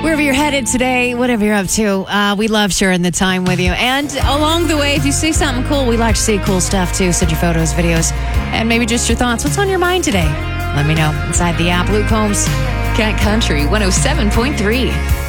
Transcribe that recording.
Wherever you're headed today, whatever you're up to, we love sharing the time with you. And along the way, if you see something cool, we like to see cool stuff too. Send your photos, videos, and maybe just your thoughts. What's on your mind today? Let me know inside the app. Luke Combs, Kent Country 107.3.